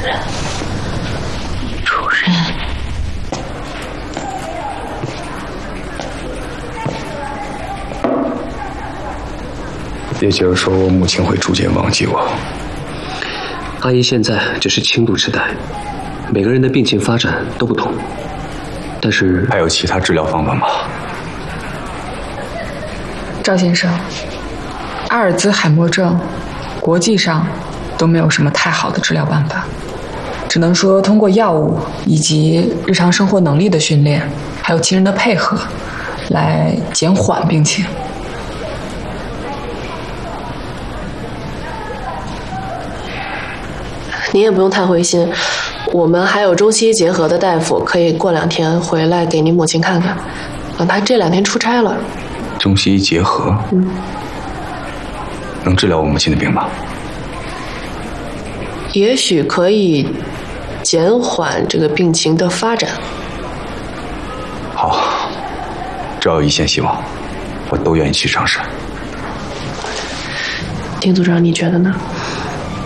人，主任。 也就是说，我母亲会逐渐忘记我。 阿姨现在只是轻度痴呆，每个人的病情发展都不同，但是还有其他治疗方法吗？ 赵先生，阿尔兹海默症国际上都没有什么太好的治疗办法，只能说通过药物以及日常生活能力的训练，还有亲人的配合，来减缓病情。 您也不用太灰心，我们还有中西医结合的大夫，可以过2天回来给您母亲看看。他这2天出差了。 中西医结合，能治疗我母亲的病吗？ 也许可以减缓这个病情的发展。 好，只要有一线希望，我都愿意去尝试。 丁组长，你觉得呢？